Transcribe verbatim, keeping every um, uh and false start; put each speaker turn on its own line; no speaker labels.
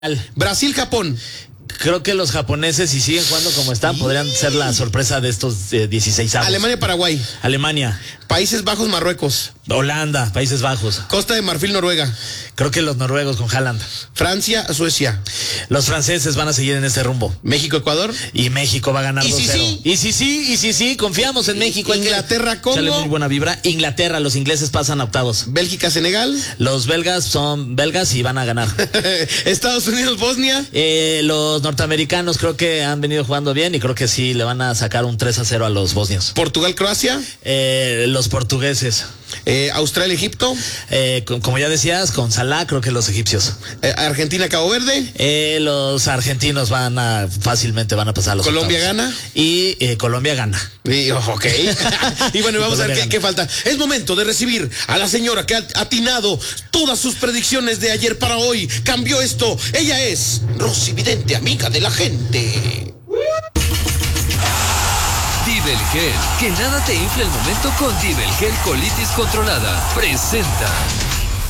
Brasil-Japón.
Creo que los japoneses, si siguen jugando como están, podrían ser la sorpresa de estos eh, dieciséis avos.
Alemania-Paraguay.
Alemania.
Países Bajos-Marruecos.
Holanda, Países Bajos.
Costa de Marfil-Noruega.
Creo que los noruegos con Haaland.
Francia-Suecia.
Los franceses van a seguir en este rumbo.
México-Ecuador.
Y México va a ganar
¿Y
dos cero.
si sí?
Y si sí, y si sí, confiamos en México.
Inglaterra-Congo.
Sale muy buena vibra. Inglaterra, los ingleses pasan a octavos.
Bélgica-Senegal.
Los belgas son belgas y van a ganar.
Estados Unidos-Bosnia.
Eh, los norteamericanos creo que han venido jugando bien y creo que sí le van a sacar un tres a cero a los bosnios.
Portugal-Croacia.
Eh, los portugueses.
Eh, Australia-Egipto.
Eh, con, como ya decías, con Salah, creo que los egipcios.
Eh, Argentina-Cabo Verde.
Eh, los argentinos van a, fácilmente van a pasar a los
Colombia
octavos.
gana.
Y eh, Colombia gana.
Y, ok. Y bueno, vamos a ver qué, qué falta. Es momento de recibir a la señora que ha atinado todas sus predicciones de ayer para hoy. Cambió esto. Ella es Rosy Vidente, amiga de la gente.
Dibelgel, que nada te infle el momento con Dibelgel Colitis Controlada. Presenta.